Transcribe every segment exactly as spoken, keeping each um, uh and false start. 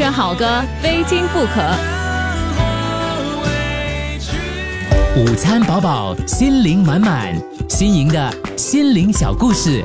选好歌，非听不可。 午餐饱饱，心灵满满，新颖的心灵小故事。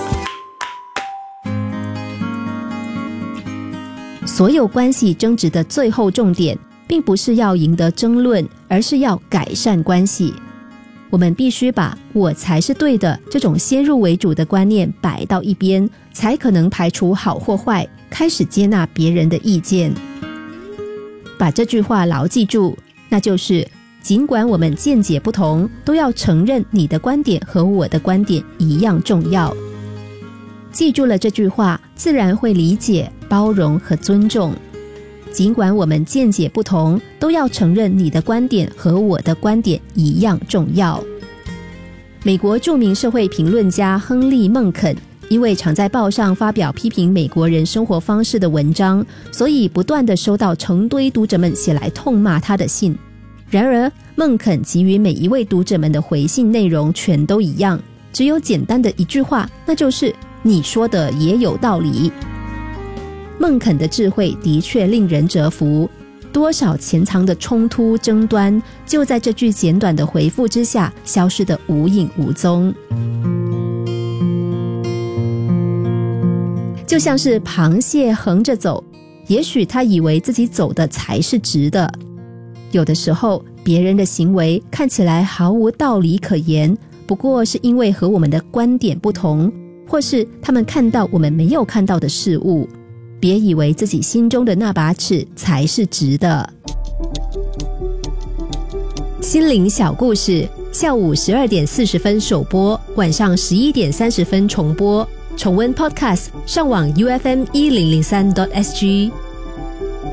所有关系争执的最后重点，并不是要赢得争论，而是要改善关系。我们必须把我才是对的这种先入为主的观念摆到一边，才可能排除好或坏，开始接纳别人的意见。把这句话牢记住，那就是尽管我们见解不同，都要承认你的观点和我的观点一样重要。记住了这句话，自然会理解、包容和尊重。尽管我们见解不同，都要承认你的观点和我的观点一样重要。美国著名社会评论家亨利·孟肯因为常在报上发表批评美国人生活方式的文章，所以不断地收到成堆读者们写来痛骂他的信。然而孟肯给予每一位读者们的回信内容全都一样，只有简单的一句话，那就是你说的也有道理。孟肯的智慧的确令人折服，多少潜藏的冲突争端，就在这句简短的回复之下消失得无影无踪。就像是螃蟹横着走，也许他以为自己走的才是直的。有的时候别人的行为看起来毫无道理可言，不过是因为和我们的观点不同，或是他们看到我们没有看到的事物。别以为自己心中的那把尺才是直的。心灵小故事，下午十二点四十分首播，晚上十一点三十分重播。重温 Podcast， 上网 U F M 一零零三 点 S G。